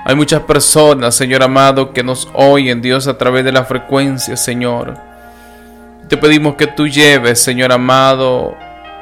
Hay muchas personas, Señor amado, que nos oyen, Dios, a través de la frecuencia, Señor. Te pedimos que tú lleves, Señor amado,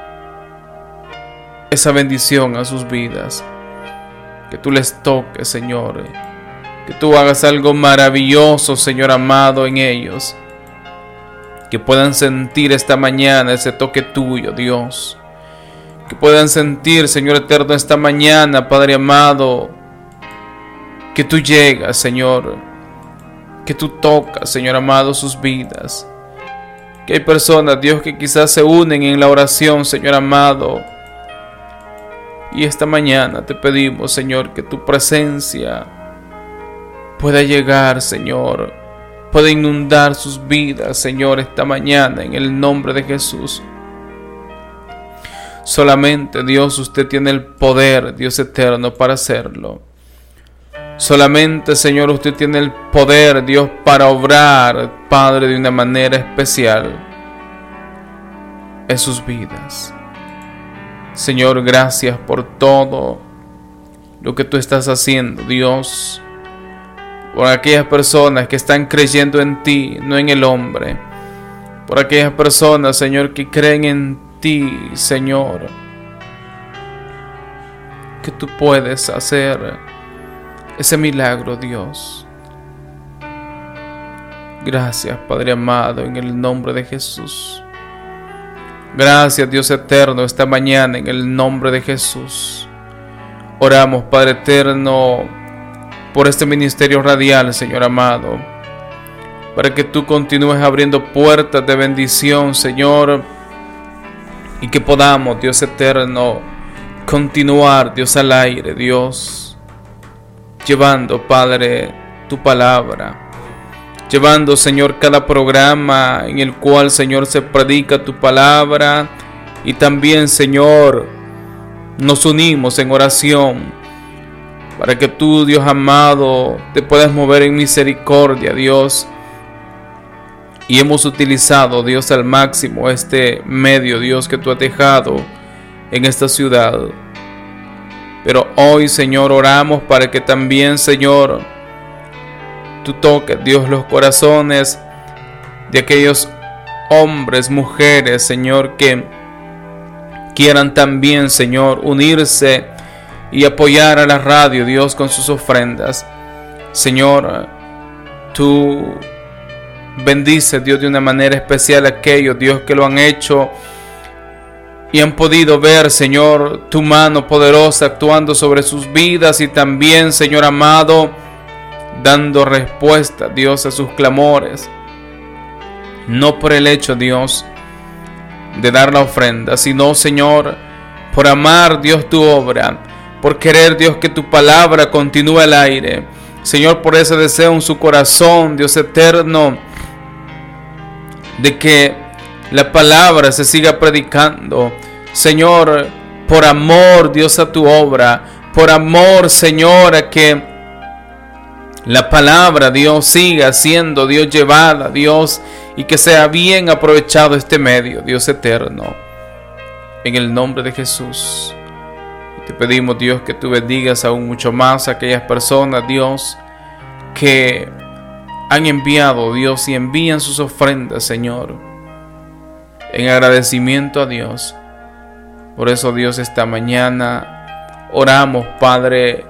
esa bendición a sus vidas. Que tú les toques, Señor. Que tú hagas algo maravilloso, Señor amado, en ellos. Que puedan sentir esta mañana ese toque tuyo, Dios. Que puedan sentir, Señor eterno, esta mañana, Padre amado, que tú llegas, Señor. Que tú tocas, Señor amado, sus vidas. Que hay personas, Dios, que quizás se unen en la oración, Señor amado. Y esta mañana te pedimos, Señor, que tu presencia pueda llegar, Señor. Pueda inundar sus vidas, Señor, esta mañana, en el nombre de Jesús. Solamente, Dios, usted tiene el poder, Dios eterno, para hacerlo. Solamente, Señor, usted tiene el poder, Dios, para obrar, Padre, de una manera especial en sus vidas. Señor, gracias por todo lo que tú estás haciendo, Dios. Por aquellas personas que están creyendo en ti, no en el hombre. Por aquellas personas, Señor, que creen en ti, Señor. Que tú puedes hacer ese milagro, Dios. Gracias, Padre amado, en el nombre de Jesús. Gracias, Dios eterno, esta mañana, en el nombre de Jesús. Oramos, Padre eterno, por este ministerio radial, Señor amado, para que tú continúes abriendo puertas de bendición, Señor, y que podamos, Dios eterno, continuar, Dios, al aire, Dios, llevando, Padre, tu palabra, llevando, Señor, cada programa en el cual, Señor, se predica tu palabra, y también, Señor, nos unimos en oración para que tú, Dios amado, te puedas mover en misericordia, Dios. Y hemos utilizado, Dios, al máximo este medio, Dios, que tú has dejado en esta ciudad. Pero hoy, Señor, oramos para que también, Señor, tú toques, Dios, los corazones de aquellos hombres, mujeres, Señor, que quieran también, Señor, unirse y apoyar a la radio, Dios, con sus ofrendas. Señor, tú bendice, Dios, de una manera especial a aquellos, Dios, que lo han hecho y han podido ver, Señor, tu mano poderosa actuando sobre sus vidas, y también, Señor amado, dando respuesta, Dios, a sus clamores. No por el hecho, Dios, de dar la ofrenda, sino, Señor, por amar, Dios, tu obra, por querer, Dios, que tu palabra continúe al aire. Señor, por ese deseo en su corazón, Dios eterno, de que la palabra se siga predicando. Señor, por amor, Dios, a tu obra, por amor, Señor, a que la palabra, Dios, siga siendo, Dios, llevada, Dios, y que sea bien aprovechado este medio, Dios eterno. En el nombre de Jesús. Te pedimos, Dios, que tú bendigas aún mucho más a aquellas personas, Dios, que han enviado, Dios, y envían sus ofrendas, Señor, en agradecimiento a Dios. Por eso, Dios, esta mañana oramos, Padre,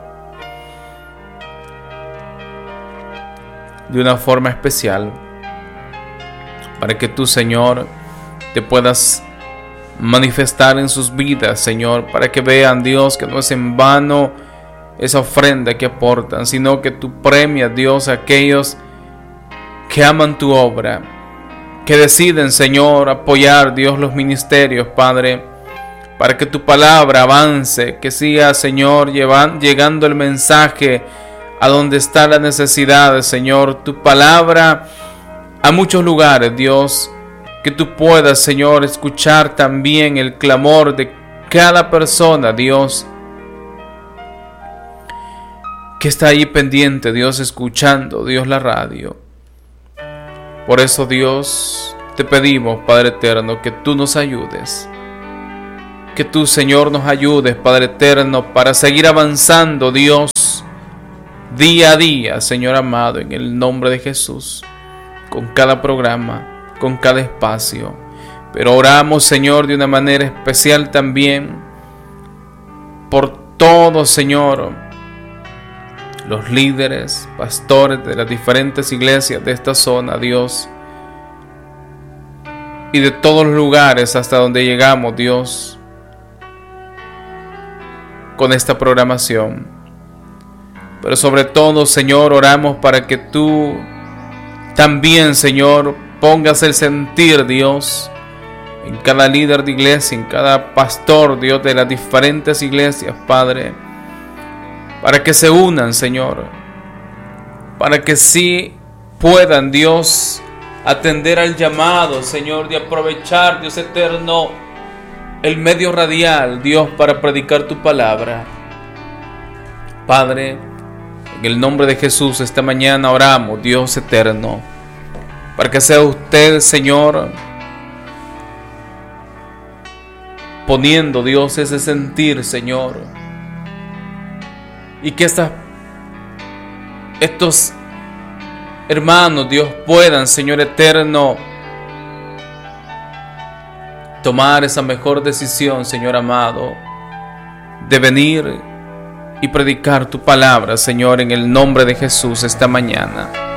de una forma especial, para que tú, Señor, te puedas manifestar en sus vidas, Señor, para que vean, Dios, que no es en vano esa ofrenda que aportan, sino que tú premias, Dios, a aquellos que aman tu obra, que deciden, Señor, apoyar, Dios, los ministerios, Padre, para que tu palabra avance, que siga, Señor, llegando el mensaje a donde está la necesidad, Señor, tu palabra a muchos lugares, Dios, que tú puedas, Señor, escuchar también el clamor de cada persona, Dios, que está ahí pendiente, Dios, escuchando, Dios, la radio. Por eso, Dios, te pedimos, Padre eterno, que tú nos ayudes. Que tú, Señor, nos ayudes, Padre eterno, para seguir avanzando, Dios, día a día, Señor amado, en el nombre de Jesús, con cada programa, con cada espacio. Pero oramos, Señor, de una manera especial también por todos, Señor, los líderes, pastores de las diferentes iglesias de esta zona, Dios, y de todos los lugares hasta donde llegamos, Dios, con esta programación. Pero sobre todo, Señor, oramos para que tú también, Señor, pongas el sentir, Dios, en cada líder de iglesia, en cada pastor, Dios, de las diferentes iglesias, Padre, para que se unan, Señor, para que sí puedan, Dios, atender al llamado, Señor, de aprovechar, Dios eterno, el medio radial, Dios, para predicar tu palabra. Padre, en el nombre de Jesús, esta mañana oramos, Dios eterno, para que sea usted, Señor, poniendo, Dios, ese sentir, Señor, y que estos hermanos, Dios, puedan, Señor eterno, tomar esa mejor decisión, Señor amado, de venir y predicar tu palabra, Señor, en el nombre de Jesús esta mañana.